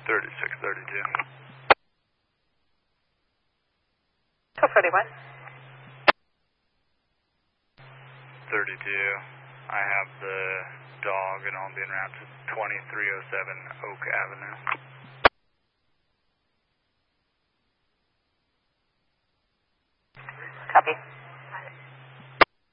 3632. Go 41. 32. I have the dog and I'll be en route to 2307 Oak Avenue. Copy.